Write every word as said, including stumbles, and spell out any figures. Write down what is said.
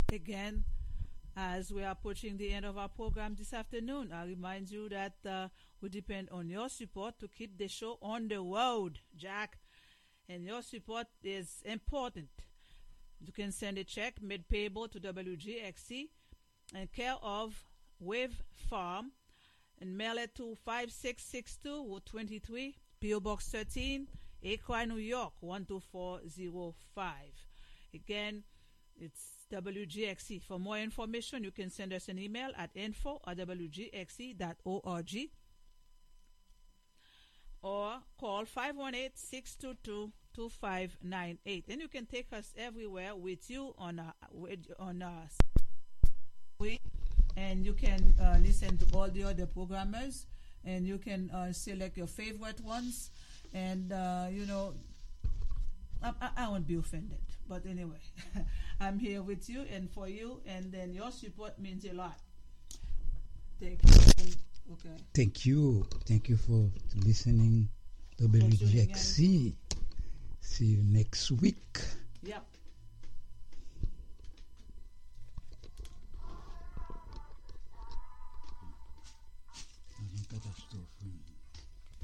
Again, as we are approaching the end of our program this afternoon, I remind you that uh, we depend on your support to keep the show on the road, Jack. And your support is important. You can send a check made payable to W G X C in care of Wave Farm and mail it to five six six two Route twenty-three, P O Box thirteen, Akron, New York, one two four zero five. Again, it's W G X C. For more information, you can send us an email at info at w g x c dot org or call five one eight, six two two, two five nine eight. And you can take us everywhere with you on our, on our and you can uh, listen to all the other programmers, and you can uh, select your favorite ones. And, uh, you know, I, I, I won't be offended. But anyway, I'm here with you and for you, and then your support means a lot. Thank you. Okay. Thank you. Thank you for listening to W G X C. See you next week. Yep.